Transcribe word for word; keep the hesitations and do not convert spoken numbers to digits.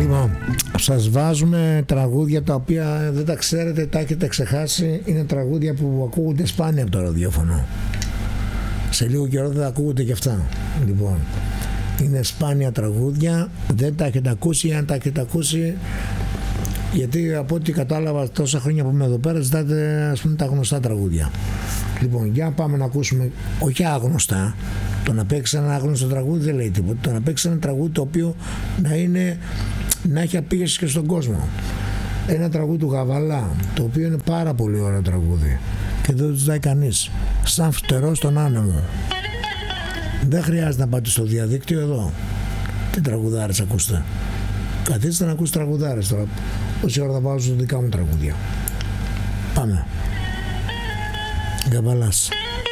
Λοιπόν, σας βάζουμε τραγούδια τα οποία δεν τα ξέρετε, τα έχετε ξεχάσει. Είναι τραγούδια που ακούγονται σπάνια από το ραδιόφωνο. Σε λίγο καιρό δεν θα ακούγονται και αυτά. Λοιπόν, είναι σπάνια τραγούδια, δεν τα έχετε ακούσει. Αν τα έχετε ακούσει, γιατί από ό,τι κατάλαβα τόσα χρόνια που είμαι εδώ πέρα, ζητάτε, ας πούμε, τα γνωστά τραγούδια. Λοιπόν, για πάμε να ακούσουμε, όχι άγνωστα. Το να παίξει ένα άγνωστο τραγούδι δεν λέει τίποτα. Το να παίξει ένα τραγούδι το οποίο να είναι, να έχει απήγηση και στον κόσμο. Ένα τραγούδι του Γαβαλά, το οποίο είναι πάρα πολύ ωραίο τραγούδι και δεν το ζητάει κανείς. Σαν φτερό στον άνεμο. Δεν χρειάζεται να πάτε στο διαδίκτυο εδώ. Τι τραγουδάρες ακούστε. Καθίστε να ακούσετε τραγουδάρες τώρα. Όση ώρα θα βάζω δικά μου τραγούδια. Πάμε. Γαβαλάς.